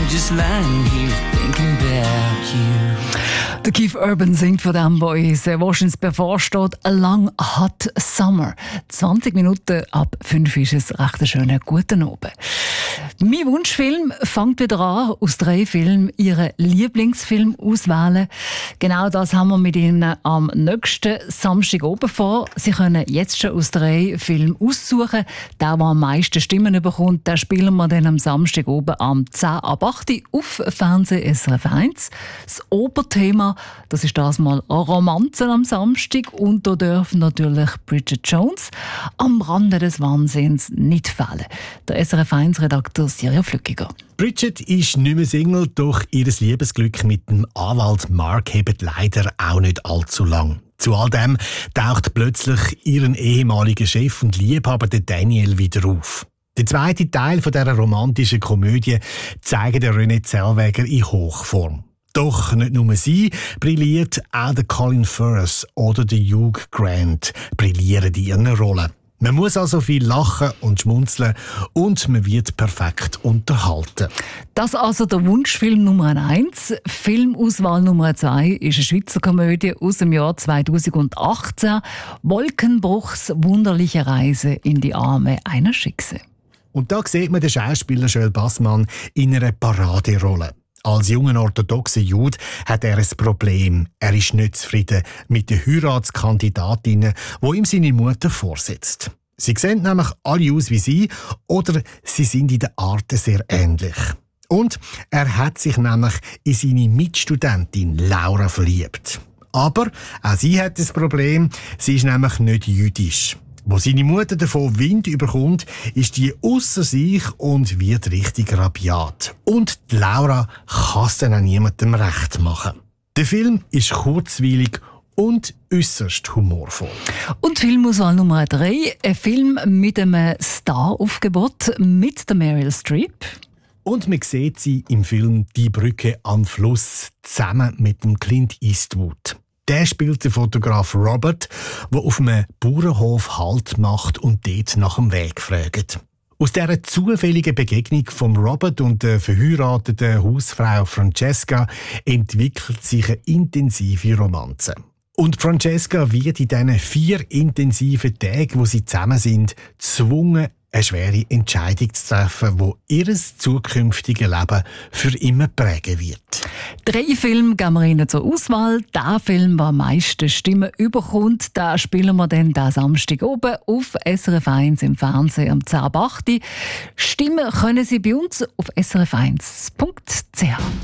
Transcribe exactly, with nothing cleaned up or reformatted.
just lying here thinking about you. Der Keith Urban singt von dem, was uns uns bevorsteht. A long hot summer. zwanzig Minuten ab fünf ist es recht ein schöner guten Abend. Mein Wunschfilm fängt wieder an, aus drei Filmen Ihren Lieblingsfilm auswählen. Genau das haben wir mit Ihnen am nächsten Samstag oben vor. Sie können jetzt schon aus drei Filmen aussuchen. Der, der am meisten Stimmen bekommt, den spielen wir dann am Samstag oben am zehn ab acht auf Fernsehen S R F eins. Das Oberthema, das ist das mal Romanzen am Samstag. Und da dürfen natürlich Bridget Jones am Rande des Wahnsinns nicht fehlen. Der S R F eins Redakteur Sirja Flückiger. Bridget ist nicht mehr Single, doch ihr Liebesglück mit dem Anwalt Mark hebt leider auch nicht allzu lang. Zu all dem taucht plötzlich ihren ehemaligen Chef und Liebhaber der Daniel wieder auf. Der zweite Teil von dieser romantischen Komödie zeigt der René Zellweger in Hochform. Doch nicht nur sie brilliert, auch der Colin Firth oder der Hugh Grant brillieren in ihren Rollen. Man muss also viel lachen und schmunzeln und man wird perfekt unterhalten. Das also der Wunschfilm Nummer eins. Filmauswahl Nummer zwei ist eine Schweizer Komödie aus dem Jahr zweitausendachtzehn. Wolkenbruchs wunderliche Reise in die Arme einer Schickse. Und da sieht man den Schauspieler Joel Bassmann in einer Paraderolle. Als junger orthodoxer Jude hat er ein Problem. Er ist nicht zufrieden mit den Heiratskandidatinnen, die ihm seine Mutter vorsetzt. Sie sehen nämlich alle aus wie sie oder sie sind in der Art sehr ähnlich. Und er hat sich nämlich in seine Mitstudentin Laura verliebt. Aber auch sie hat das Problem, sie ist nämlich nicht jüdisch. Wo seine Mutter davon Wind überkommt, ist die ausser sich und wird richtig rabiat. Und die Laura kann es dann auch niemandem recht machen. Der Film ist kurzweilig und äußerst humorvoll. Und Filmauswahl Nummer drei, ein Film mit einem Staraufgebot mit der Meryl Streep. Und man sieht sie im Film «Die Brücke am Fluss» zusammen mit dem Clint Eastwood. Der spielt den Fotograf Robert, der auf einem Bauernhof Halt macht und dort nach dem Weg fragt. Aus dieser zufälligen Begegnung von Robert und der verheirateten Hausfrau Francesca entwickelt sich eine intensive Romanze. Und Francesca wird in diesen vier intensiven Tagen, wo sie zusammen sind, gezwungen, eine schwere Entscheidung zu treffen, die ihr zukünftiges Leben für immer prägen wird. Drei Filme geben wir Ihnen zur Auswahl. Der Film, der am meisten Stimmen überkommt, den spielen wir dann diesen Samstag oben auf S R F eins im Fernsehen am zehn ab acht. Stimmen können Sie bei uns auf s r f eins punkt c h.